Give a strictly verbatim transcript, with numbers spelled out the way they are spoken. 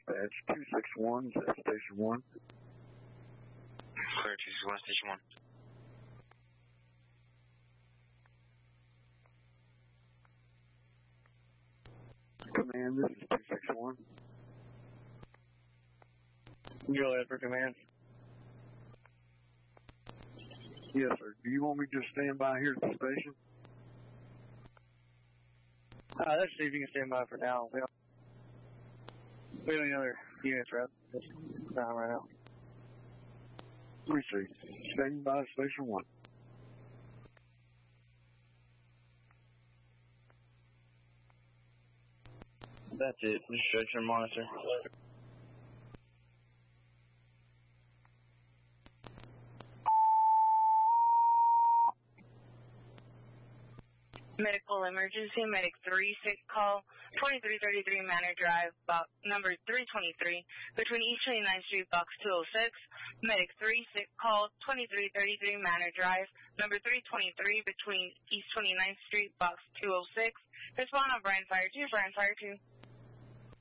Dispatch two six one, that's Station one. Clear two six one, Station one. Command, this is two six one. Go ahead for command. Yes, sir. Do you want me to just stand by here at the station? Uh, let's see if you can stand by for now. We don't, we don't have any other units right this time right now. We see. Standing by Station one. That's it. Restriction monitor. Medical emergency, medic three six call, twenty-three thirty-three Manor Drive, box number three twenty-three, between East twenty-ninth Street, box two oh six. Medic three six call, twenty-three thirty-three Manor Drive, number three twenty-three, between East twenty-ninth Street, box two oh six. Respond on Brand Fire two, Brand Fire two.